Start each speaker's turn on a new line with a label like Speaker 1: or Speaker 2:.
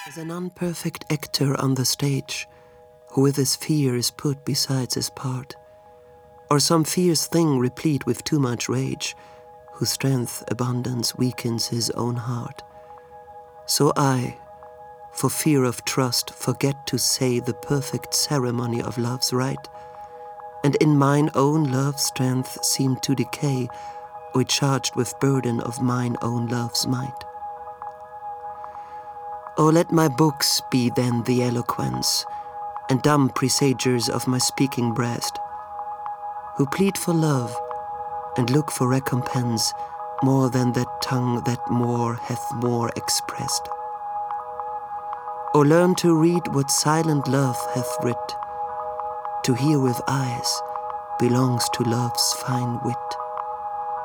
Speaker 1: As an unperfect actor on the stage, who with his fear is put besides his part, or some fierce thing replete with too much rage, whose strength abundance weakens his own heart. So I, for fear of trust, forget to say the perfect ceremony of love's rite, and in mine own love's strength seem to decay, or charged with burden of mine own love's might. Oh, let my books be then the eloquence, and dumb presagers of my speaking breast, who plead for love, and look for recompense more than that tongue that more hath more expressed. Or learn to read what silent love hath writ, to hear with eyes belongs to love's fine wit.